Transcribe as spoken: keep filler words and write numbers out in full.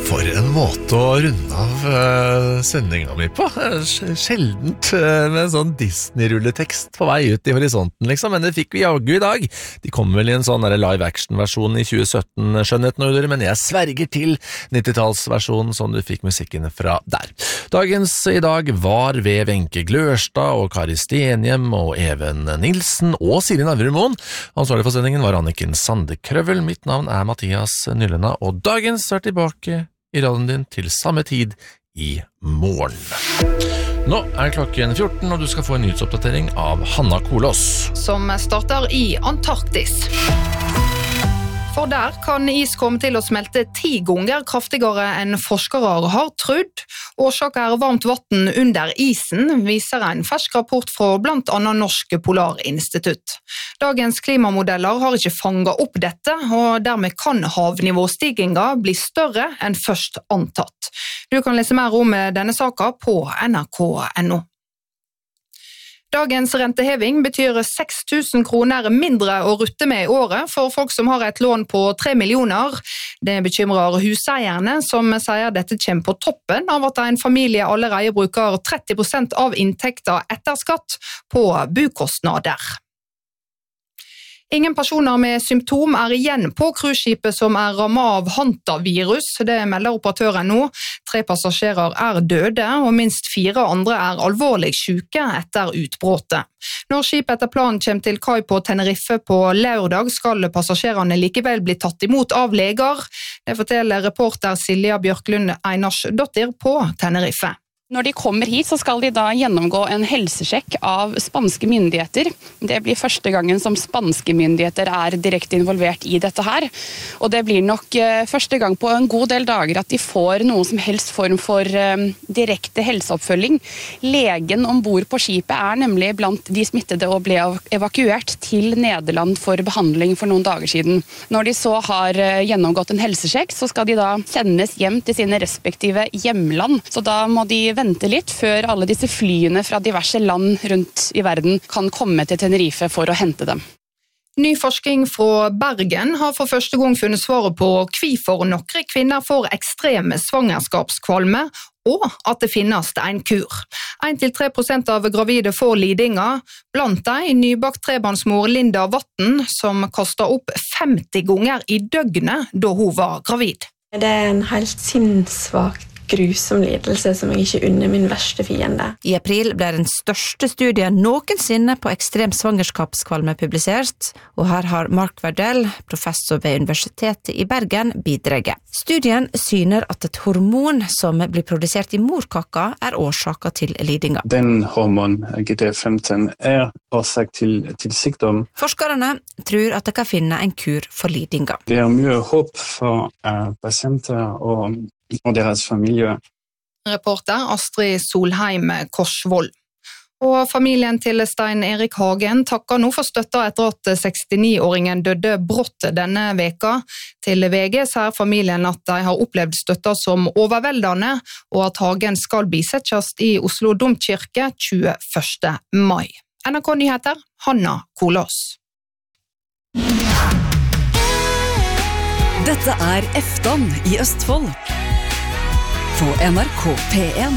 For en måte å runde av uh, sendinga mi på. Sjeldent uh, med en sånn Disney-rulletekst på vei ut i horisonten, liksom. Men det fikk vi jaggu i dag. De kommer vel i en sånn live-action-versjon i tjue sytten, skjønnheten og uler, men jeg sverger til nittitallsversjonen som du fikk musikken fra der. Dagens i dag var ved Wenche Glørstad og Kari Stenhjem og Even Nilsen og Siri Navrumon. Ansvarlig for sendingen var Anniken Sandekrøvel. Mitt navn er Mathias Nyllena, og dagens er tilbake i radioen din til samme tid i morgen. Nå er klokken fjorten, og du skal få en nyhetsoppdatering av Hanna Kolås. Som starter i Antarktis. For der kan is komme til å smelte ti ganger kraftigere enn forskere har trodd. Årsaken er varmt vatten under isen, viser en fersk rapport fra blant annet Norsk Polarinstitutt. Dagens klimamodeller har ikke fanget opp dette, og dermed kan havnivåstigningen bli større enn først antatt. Du kan lese mer om denne saken på N R K punktum N O. Dagens renteheving betyr seks tusen kroner mindre å rutte med i året for folk som har et lån på tre millioner. Det bekymrer huseierne, som sier dette kommer på toppen av at en familie allerede bruker tretti prosent av inntekten etter skatt på bukostnader. Ingen personer med symptom er igjen på cruiseskipet som er rammet av hantavirus. Det melder operatøren nå. Tre passasjerer er døde, og minst fire andre er alvorlig syke etter utbruddet. Når skipet etter planen kommer til kai på Tenerife på lørdag, skal passasjerene likevel bli tatt imot av leger. Det forteller reporter Silja Bjørklund Einarsdottir på Tenerife. Når de kommer hit, så skal de da gjennomgå en helsesjekk av spanske myndigheter. Det blir første gangen som spanske myndigheter er direkte involvert i dette her. Og det blir nok uh, første gang på en god del dager at de får noen som helst form for uh, direkte helseoppfølging. Legen ombord på skipet er nemlig blant de smittede og ble evakuert til Nederland for behandling for noen dager siden. Når de så har uh, gjennomgått en helsesjekk, så skal de da sendes hjem til sine respektive hjemland. Så da må de vente litt før alle disse flyene fra diverse land rundt i verden kan komme til Tenerife for å hente dem. Ny forskning fra Bergen har for første gang funnet svaret på hvorfor noen kvinner får ekstreme svangerskapskvalme, og at det finnes en kur. en til tre prosent av gravide får lidinger, blant de nybakt trebarnsmor Linda Vatten, som kastet opp femti ganger i døgnet da hun var gravid. Det er en helt sinnssvakt grusom lidelse som jeg ikke unner min verste fiende. I april ble den største studien noensinne på ekstrem svangerskapskvalme publisert, og her har Mark Verdell, professor ved Universitetet i Bergen, bidraget. Studien syner at et hormon som blir produsert i morkaka er årsaken til lidinga. Den hormon, G D femten, er årsak til, til sykdom. Forskerne tror at de kan finne en kur for lidinga. Det er mye håp for uh, pasienter og og deres familie. Reporter Astrid Solheim Korsvold. Og familien til Stein Erik Hagen takker nå for støtta etter at sekstini-åringen døde brått denne veka. Til V G sier familien at de har opplevd støtta som overveldende, og at Hagen skal bisettes i Oslo Domkirke tjueførste mai. N R K Nyheter, Hanna Kolås. Dette er Eftan i Østfold på N R K P en.